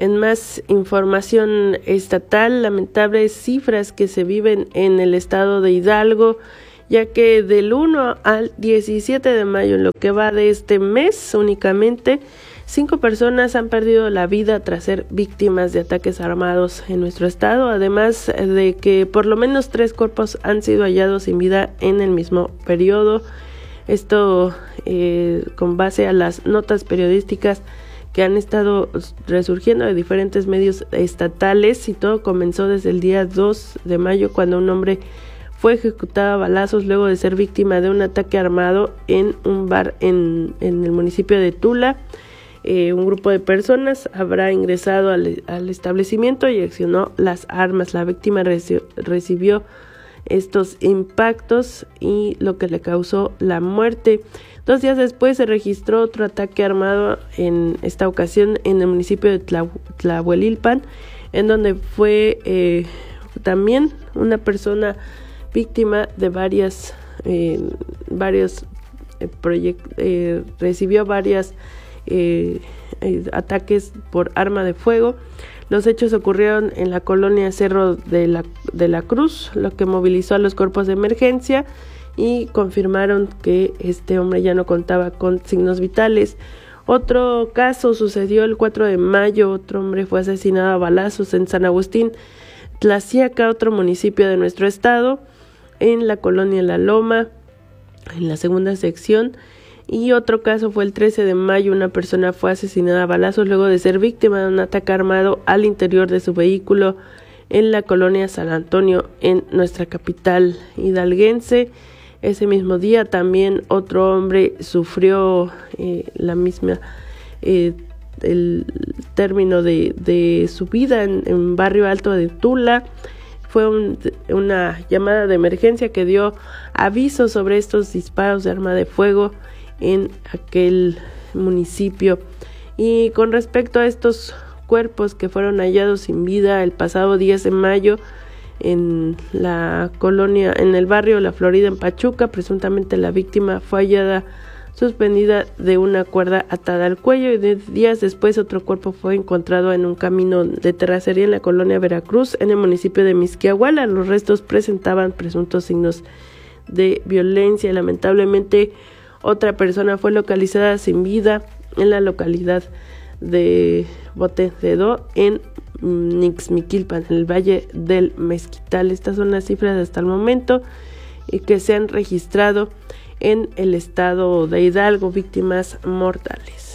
En más información estatal, lamentables cifras que se viven en el estado de Hidalgo, ya que del 1 al 17 de mayo, en lo que va de este mes únicamente, 5 personas han perdido la vida tras ser víctimas de ataques armados en nuestro estado, además de que por lo menos 3 cuerpos han sido hallados sin vida en el mismo periodo. Esto con base a las notas periodísticas que han estado resurgiendo de diferentes medios estatales, y todo comenzó desde el día 2 de mayo cuando un hombre fue ejecutado a balazos luego de ser víctima de un ataque armado en un bar en el municipio de Tula. Un grupo de personas habrá ingresado al establecimiento y accionó las armas. La víctima recibió estos impactos y lo que le causó la muerte. 2 días después se registró otro ataque armado, en esta ocasión en el municipio de Tlahuelilpan, en donde fue también una persona víctima de recibió varios ataques por arma de fuego. Los hechos ocurrieron en la colonia Cerro de la Cruz, lo que movilizó a los cuerpos de emergencia y confirmaron que este hombre ya no contaba con signos vitales. Otro caso sucedió el 4 de mayo, otro hombre fue asesinado a balazos en San Agustín, Tlaxiaca, otro municipio de nuestro estado, en la colonia La Loma, en la segunda sección. Y otro caso fue el 13 de mayo, una persona fue asesinada a balazos luego de ser víctima de un ataque armado al interior de su vehículo en la colonia San Antonio, en nuestra capital hidalguense. Ese mismo día también otro hombre sufrió el término de su vida en Barrio Alto de Tula. Fue una llamada de emergencia que dio aviso sobre estos disparos de arma de fuego en aquel municipio. Y con respecto a estos cuerpos que fueron hallados sin vida el pasado 10 de mayo en la colonia, en el barrio La Florida en Pachuca, presuntamente la víctima fue hallada suspendida de una cuerda atada al cuello, y 10 días después otro cuerpo fue encontrado en un camino de terracería en la colonia Veracruz, en el municipio de Mixquiahuala. Los restos presentaban presuntos signos de violencia. Lamentablemente, otra persona fue localizada sin vida en la localidad de Botededó, en Nixmiquilpan, en el Valle del Mezquital. Estas son las cifras hasta el momento que se han registrado en el estado de Hidalgo, víctimas mortales.